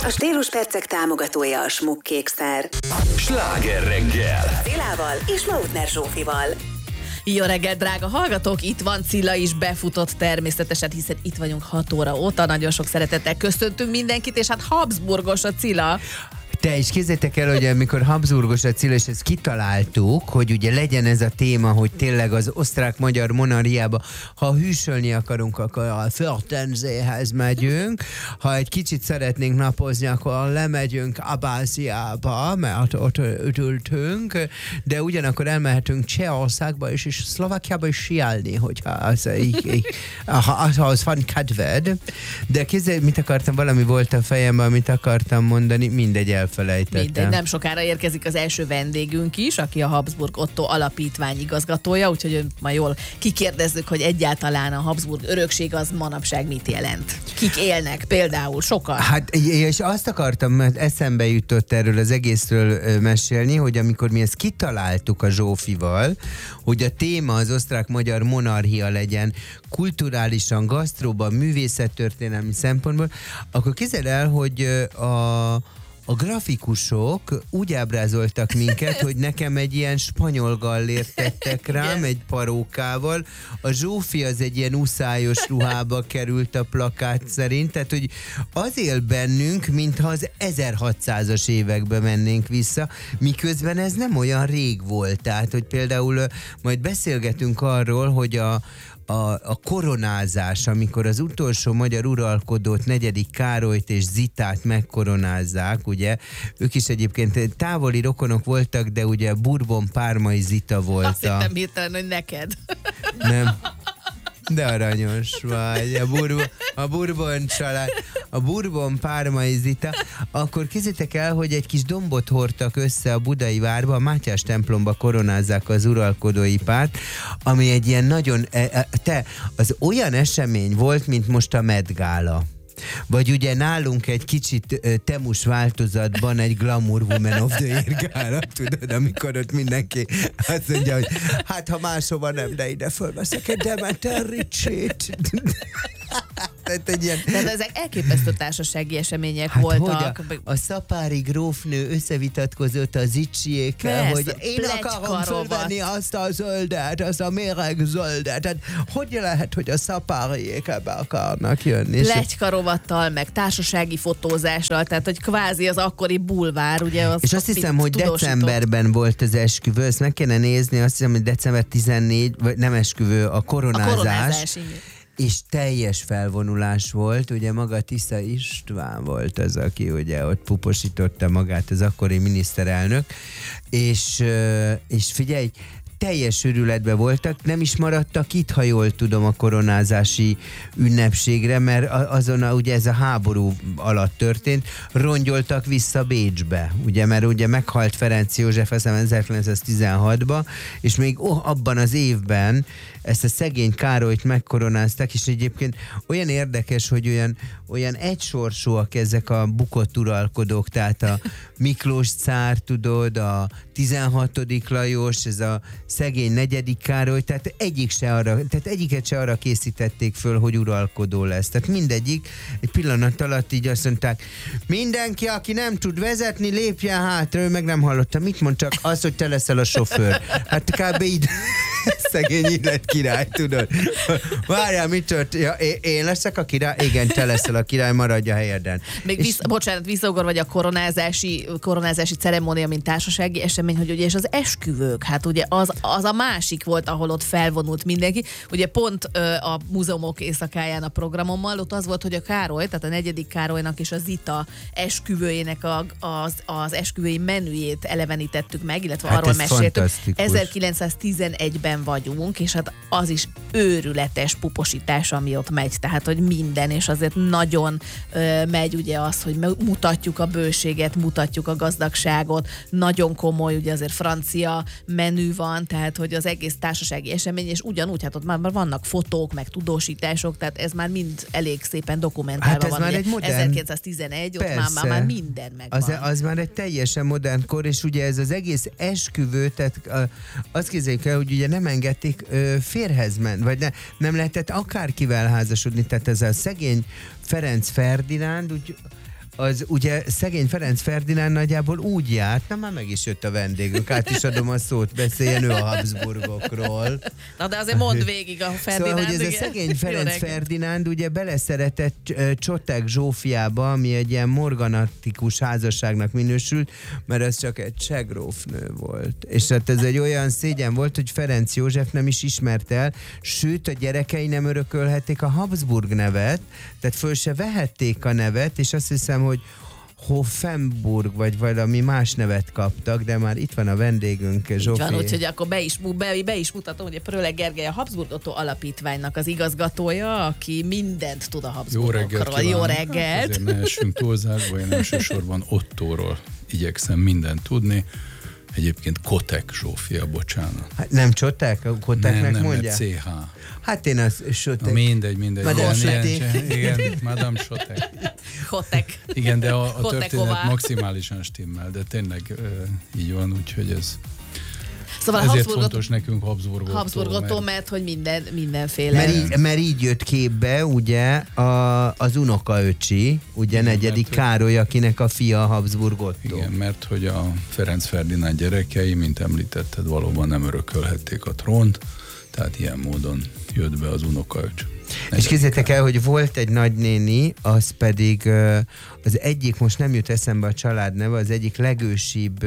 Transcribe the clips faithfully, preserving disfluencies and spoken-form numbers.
A Stíluspercek támogatója a Smukkékszer. Sláger reggel! Cilával és Lautner Zsófival. Jó reggelt, drága hallgatók! Itt van Cilla is, befutott természetesen, hiszen itt vagyunk hat óra óta. Nagyon sok szeretettel köszöntünk mindenkit, és hát Habsburgos a Cilla. Te is képzeljétek el, hogy amikor Habsburgos a Cilla, és ezt kitaláltuk, hogy ugye legyen ez a téma, hogy tényleg az osztrák-magyar monarchiába, ha hűsölni akarunk, akkor a Förtenzéhez megyünk, ha egy kicsit szeretnénk napozni, akkor lemegyünk Abáziába, mert ott ültünk, de ugyanakkor elmehetünk Csehországba és, és Szlovákiába is siálni, hogyha az, így, így, ha, ha az van kedved. De képzelj, mit akartam, valami volt a fejemben, amit akartam mondani, mindegy, elfelejtettem. Mindegy, nem sokára érkezik az első vendégünk is, aki a Habsburg Otto alapítvány igazgatója, úgyhogy majd jól kikérdezzük, hogy egyáltalán a Habsburg örökség az manapság mit jelent. Kik élnek például, sokan? Hát, és azt akartam, mert eszembe jutott erről az egészről mesélni, hogy amikor mi ezt kitaláltuk a Zsófival, hogy a téma az osztrák-magyar monarchia legyen kulturálisan, gasztróban, művészettörténelmi szempontból, akkor képzeld el, hogy a A grafikusok úgy ábrázoltak minket, hogy nekem egy ilyen spanyol gallért tettek rám, egy parókával. A Zsófi az egy ilyen uszályos ruhába került a plakát szerint, tehát hogy az él bennünk, mintha az ezerhatszázas évekbe mennénk vissza, miközben ez nem olyan rég volt. Tehát, hogy például majd beszélgetünk arról, hogy a A, a koronázás, amikor az utolsó magyar uralkodót, negyedik Károlyt és Zitát megkoronázzák, ugye, ők is egyébként távoli rokonok voltak, de ugye Bourbon-Pármai Zita volt. Azt hittem hirtelen, hogy neked. Nem. De aranyos vagy. A Bourbon, a Bourbon család, a Bourbon-Pármai Zita. Akkor képzeljétek el, hogy egy kis dombot hordtak össze a budai várba, a Mátyás templomba koronázzák az uralkodói párt, ami egy ilyen nagyon, te, az olyan esemény volt, mint most a Met Gala. Vagy ugye nálunk egy kicsit uh, temus változatban egy Glamour Woman of the Year gála, tudod, amikor ott mindenki azt mondja, hogy hát ha máshova nem, de ide fölveszek egy Demeter Ritchie-t. Tehát egy ilyen... Tehát ezek elképesztő társasági események hát voltak. Hogy a, a szapári grófnő összevitatkozott az Icsiékkel, hogy én akarom fölvenni azt a zöldet, azt a méreg zöldet. Tehát hogy lehet, hogy a szapáriék ebbe akarnak jönni? Pletykarovattal, meg társasági fotózással, tehát hogy kvázi az akkori bulvár, ugye? Az és azt hiszem, hogy tudósított. Decemberben volt az esküvő, ezt meg kéne nézni, azt hiszem, hogy december tizennégy, vagy nem esküvő, a koronázás. A koronázás, igen. És teljes felvonulás volt, ugye maga Tisza István volt az, aki ugye ott puposította magát, az akkori miniszterelnök, és, és figyelj, teljes őrületben voltak, nem is maradtak itt, ha jól tudom, a koronázási ünnepségre, mert azon a, ugye ez a háború alatt történt, rongyoltak vissza Bécsbe, ugye, mert ugye meghalt Ferenc József ezerkilencszáztizenhatban, és még oh, abban az évben ezt a szegény Károlyt megkoronázták, és egyébként olyan érdekes, hogy olyan, olyan egysorsúak ezek a bukott uralkodók, tehát a Miklós cár, tudod, a tizenhatodik Lajos, ez a szegény negyedik Károly, tehát egyik se arra, tehát egyiket se arra készítették föl, hogy uralkodó lesz. Tehát mindegyik egy pillanat alatt így azt mondták, mindenki, aki nem tud vezetni, lépjen hátra, ő meg nem hallotta. Mit mond, csak az, hogy te leszel a sofőr. Hát kb. Így szegény illet király, tudod. Várjál, mit tört? Ja, én leszek a király? Igen, te leszel a király, maradj a helyeden. Még és... vissza, bocsánat, visszaugor vagy a koronázási, koronázási ceremónia, mint társasági esemény, hogy ugye és az esküvők, hát ugye az, az a másik volt, ahol ott felvonult mindenki. Ugye pont ö, a múzeumok éjszakáján a programommal, ott az volt, hogy a Károly, tehát a negyedik Károlynak és a Zita esküvőjének a, az, az esküvői menüjét elevenítettük meg, illetve hát arról meséltük. ezerkilencszáztizenegyben vagyunk, és hát az is őrületes puposítás, ami ott megy, tehát hogy minden, és azért nagyon ö, megy ugye az, hogy mutatjuk a bőséget, mutatjuk a gazdagságot, nagyon komoly, ugye azért francia menü van, tehát hogy az egész társasági esemény, és ugyanúgy, hát ott már, már vannak fotók, meg tudósítások, tehát ez már mind elég szépen dokumentálva hát van. Már egy modern... ezerkilencszáztizenegy, ott már, már, már minden megvan. Az, az már egy teljesen modern kor, és ugye ez az egész esküvő, tehát azt képzeljük el, hogy ugye nem engedték ö, férhez menni, vagy ne, nem lehetett akárkivel házasodni, tehát ez a szegény Ferenc Ferdinánd úgy az ugye szegény Ferenc Ferdinánd nagyjából úgy járt, na már meg is jött a vendégünk, át is adom a szót, beszéljen ő a Habsburgokról. Na de azért mondd végig a Ferdinánd. Szóval, hogy ez a szegény Ferenc Ferdinánd ugye beleszeretett Csotek Zsófiába, ami egy ilyen morganatikus házasságnak minősült, mert ez csak egy cseh grófnő volt. És hát ez egy olyan szégyen volt, hogy Ferenc József nem is ismert el, sőt a gyerekei nem örökölhették a Habsburg nevet, tehát föl se vehették a nevet, és azt hiszem, hogy Hoffenburg, vagy valami más nevet kaptak, de már itt van a vendégünk, Zsófi. Van, úgyhogy akkor be is, be, be is mutatom, hogy a Pröleg Gergely a Habsburg Otto Alapítványnak az igazgatója, aki mindent tud a Habsburgokról. Jó reggelt! Azért ne essünk túlzásba, én elsősorban Ottóról igyekszem mindent tudni. Egyébként Kotek Zsófia, bocsánat. Hát nem Csotek? Koteknek nem, nem, mondja? cé há. Hát én az Sotek. Na mindegy, mindegy. Madame Sotek. Igen, Madame Sotek. Kotek. Igen, de a, a történet maximálisan stimmel, de tényleg uh, így van, úgyhogy ez... Szóval ezért Habsburgot, fontos nekünk Habsburg Otto. Habsburg Otto, mert, mert hogy minden, mindenféle. Mert így, mert így jött képbe, ugye, a, az unokaöcsi, ugye, igen, negyedik mert, Károly, akinek a fia a Habsburg Otto. Igen, mert hogy a Ferenc Ferdinánd gyerekei, mint említetted, valóban nem örökölhették a trónt, tehát ilyen módon jött be az unokaöcs. És képzeljétek el, hogy volt egy nagynéni, az pedig az egyik, most nem jut eszembe a család neve, az egyik legősibb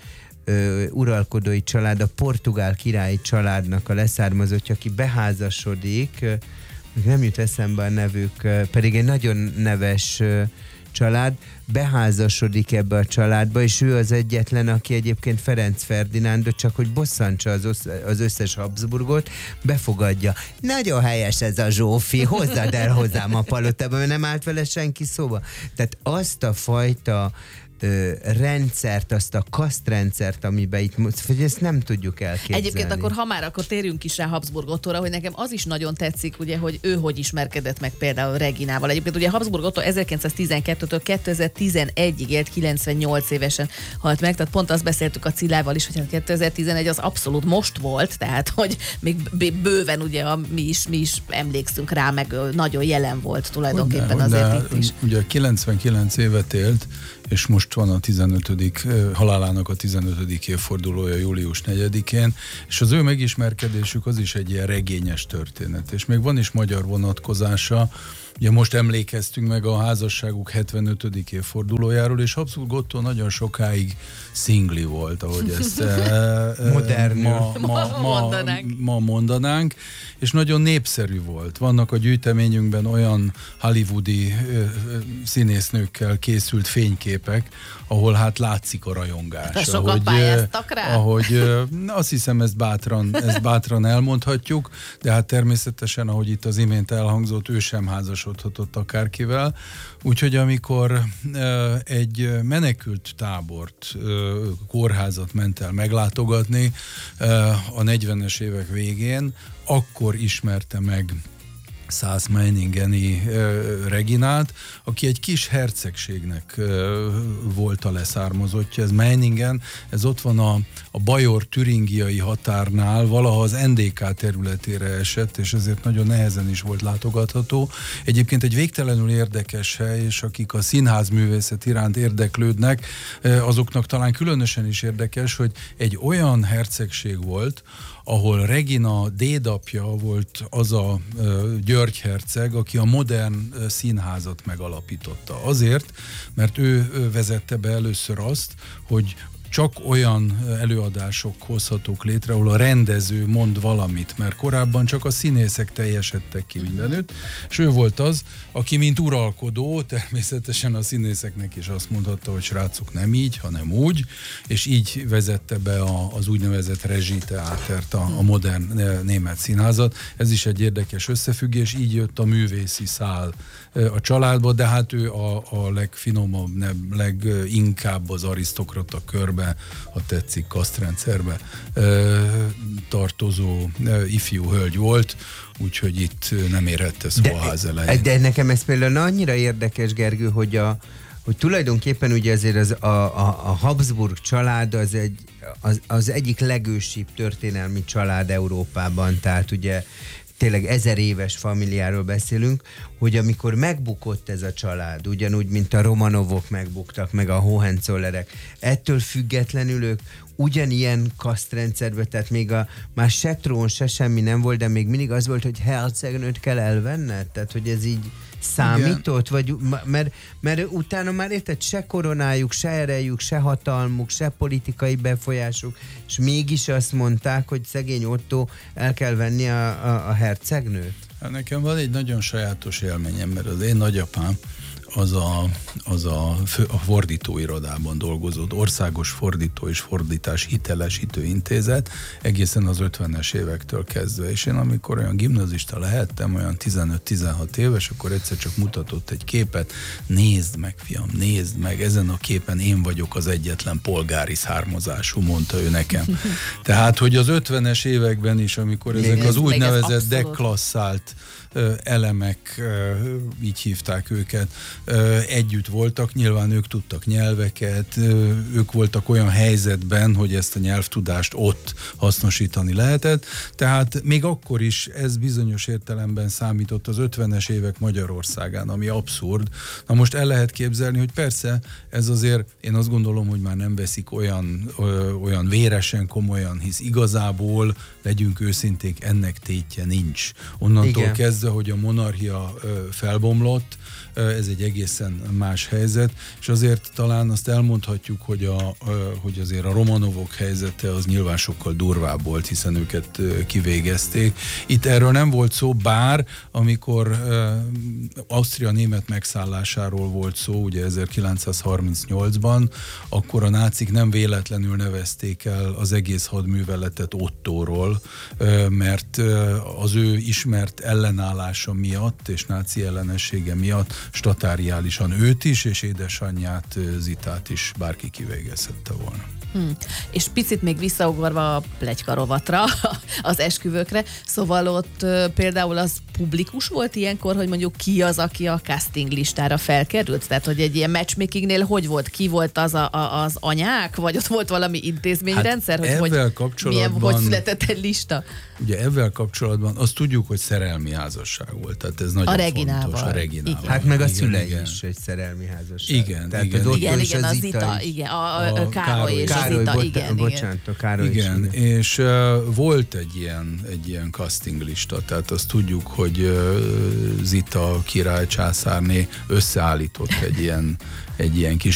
Ö, uralkodói család, a portugál királyi családnak a leszármazottja, aki beházasodik, ö, nem jut eszembe a nevük, ö, pedig egy nagyon neves ö, család, beházasodik ebbe a családba, és ő az egyetlen, aki egyébként Ferenc Ferdinándot, csak hogy bosszantsa az, össze, az összes Habsburgot, befogadja. Nagyon helyes ez a Zsófi, hozzad el hozzám a palotába, mert nem állt vele senki szóba. Tehát azt a fajta Ö, rendszert, azt a kasztrendszert, amiben itt, hogy ezt nem tudjuk elképzelni. Egyébként akkor, ha már, akkor térjünk is rá Habsburg Ottóra, hogy nekem az is nagyon tetszik, ugye, hogy ő hogy ismerkedett meg például Reginával. Egyébként ugye Habsburg Otto ezerkilencszáztizenkettőtől kétezer-tizenegyig élt, kilencvennyolc évesen halt meg, tehát pont azt beszéltük a Cilával is, hogy kétezer-tizenegy az abszolút most volt, tehát hogy még bőven ugye a, mi, is, mi is emlékszünk rá, meg nagyon jelen volt tulajdonképpen hogy azért de, itt is. Ugye kilencvenkilenc évet élt, és most van a tizenötödik halálának a tizenötödik évfordulója július negyedikén, és az ő megismerkedésük az is egy ilyen regényes történet, és még van is magyar vonatkozása. Ugye most emlékeztünk meg a házasságuk hetvenötödik évfordulójáról, és Habsburg Otto nagyon sokáig szingli volt, ahogy ezt modern ma, ma, ma, mondanánk. ma mondanánk, és nagyon népszerű volt. Vannak a gyűjteményünkben olyan hollywoodi színésznőkkel készült fényképek, ahol hát látszik a rajongás. Sokat ahogy, pályáztak rá? Ahogy, azt hiszem, ezt bátran, ezt bátran elmondhatjuk, de hát természetesen, ahogy itt az imént elhangzott, ő sem házasodhatott akárkivel. Úgyhogy amikor egy menekült tábort, kórházat ment el meglátogatni a negyvenes évek végén, akkor ismerte meg Szász Meiningeni uh, Reginát, aki egy kis hercegségnek uh, volt a leszármazottja. Ez Meiningen, ez ott van a, a bajor-türingiai határnál, valaha az en dé ká területére esett, és ezért nagyon nehezen is volt látogatható. Egyébként egy végtelenül érdekes hely, és akik a színházművészet iránt érdeklődnek, uh, azoknak talán különösen is érdekes, hogy egy olyan hercegség volt, ahol Regina dédapja volt az a uh, György herceg, aki a modern uh, színházat megalapította. Azért, mert ő, ő vezette be először azt, hogy csak olyan előadások hozhatók létre, ahol a rendező mond valamit, mert korábban csak a színészek teljesedtek ki mindenütt, és ő volt az, aki mint uralkodó, természetesen a színészeknek is azt mondhatta, hogy srácok, nem így, hanem úgy, és így vezette be a, az úgynevezett rezsiteátert, a, a modern német színházat. Ez is egy érdekes összefüggés, így jött a művészi szál a családba, de hát ő a, a legfinomabb, leginkább az arisztokrata körbe, ha tetszik, kasztrendszerbe tartozó ifjú hölgy volt, úgyhogy itt nem érhette szó a ház elején. De nekem ez például annyira érdekes, Gergő, hogy, a, hogy tulajdonképpen ugye azért az, a, a, a Habsburg család az, egy, az, az egyik legősibb történelmi család Európában, tehát ugye tényleg ezer éves familiáról beszélünk, hogy amikor megbukott ez a család, ugyanúgy, mint a Romanovok megbuktak, meg a Hohenzollerek, ettől függetlenül ők ugyanilyen kasztrendszerbe, tehát még a, már se trón, se semmi nem volt, de még mindig az volt, hogy hercegnőt kell elvenned, tehát hogy ez így számított, vagy, mert, mert utána már érted, se koronájuk, se erejük, se hatalmuk, se politikai befolyásuk, és mégis azt mondták, hogy szegény Otto el kell venni a, a, a hercegnőt. Nekem van egy nagyon sajátos élményem, mert az én nagyapám az a, az a, fő, a fordítóirodában dolgozott, Országos Fordító és Fordítás Hitelesítő Intézet, egészen az ötvenes évektől kezdve. És én amikor olyan gimnazista lehettem, olyan tizenöt-tizenhat éves, akkor egyszer csak mutatott egy képet, nézd meg, fiam, nézd meg, ezen a képen én vagyok az egyetlen polgári származású, mondta ő nekem. Tehát, hogy az ötvenes években is, amikor ezek az úgynevezett deklasszált elemek, így hívták őket, együtt voltak, nyilván ők tudtak nyelveket, ők voltak olyan helyzetben, hogy ezt a nyelvtudást ott hasznosítani lehetett, tehát még akkor is ez bizonyos értelemben számított az ötvenes évek Magyarországán, ami abszurd. Na most el lehet képzelni, hogy persze ez azért, én azt gondolom, hogy már nem veszik olyan, olyan véresen, komolyan, hisz igazából, legyünk őszinték, ennek tétje nincs. Onnantól Igen. kezdve, hogy a monarchia felbomlott, ez egy egészen más helyzet, és azért talán azt elmondhatjuk, hogy, a, hogy azért a Romanovok helyzete az nyilván sokkal durvább volt, hiszen őket kivégezték. Itt erről nem volt szó, bár amikor Ausztria német megszállásáról volt szó, ugye ezerkilencszázharmincnyolcban, akkor a nácik nem véletlenül nevezték el az egész hadműveletet Ottóról, mert az ő ismert ellenállása miatt és náci ellenessége miatt statáriálisan őt is, és édesanyját, Zitát is bárki kivégezhette volna. Hmm. És picit még visszaugorva a pletyka rovatra, az esküvőkre, szóval ott uh, például az publikus volt ilyenkor, hogy mondjuk ki az, aki a casting listára felkerült? Tehát, hogy egy ilyen matchmakingnél hogy volt? Ki volt az a, a, az anyák? Vagy ott volt valami intézményrendszer? Hát hogy, hogy milyen, hogy született egy lista? Ugye ezzel kapcsolatban azt tudjuk, hogy szerelmi házasság volt. Tehát ez nagyon a Reginával. fontos. A Reginával. Igen. Hát meg a igen, szülei igen. is egy szerelmi házasság. Igen, Tehát igen. Az igen, igen, a az Zita, Zita, igen, a, a, a Károly, Károly és Károly, a Zita, bo- igen. Bocsánat, a Károly igen, is. És uh, volt egy ilyen, egy ilyen casting lista, tehát azt tudjuk, hogy uh, Zita király császárné összeállított egy ilyen, egy ilyen kis